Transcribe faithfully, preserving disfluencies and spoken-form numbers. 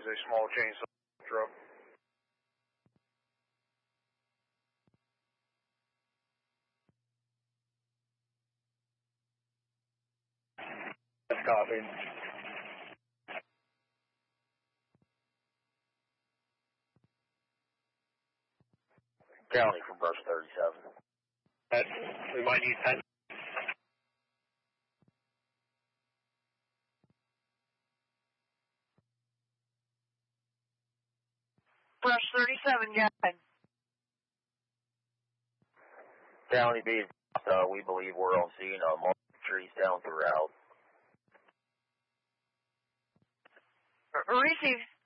a small chainsaw truck. That's copied. County for brush thirty-seven. That, we might need that. Brush thirty-seven, guys. County B, uh, we believe we're on scene. Uh, multiple trees down throughout. Receive.